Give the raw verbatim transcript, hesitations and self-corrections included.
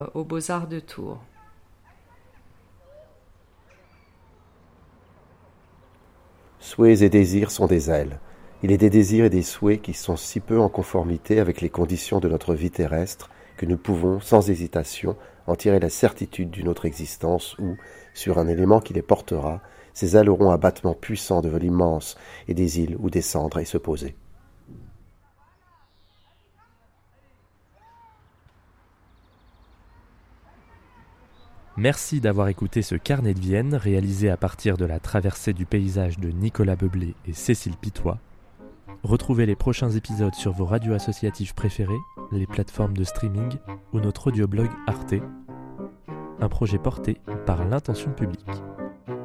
aux Beaux-Arts de Tours. Souhaits et désirs sont des ailes. Il est des désirs et des souhaits qui sont si peu en conformité avec les conditions de notre vie terrestre que nous pouvons, sans hésitation, en tirer la certitude d'une autre existence où, sur un élément qui les portera, ces ailes auront un battement puissant de vol immense et des îles où descendre et se poser. Merci d'avoir écouté ce carnet de Vienne réalisé à partir de la traversée du paysage de Nicolas Beublé et Cécile Pitois. Retrouvez les prochains épisodes sur vos radios associatives préférées, les plateformes de streaming ou notre audioblog Arte, un projet porté par l'Intention publique.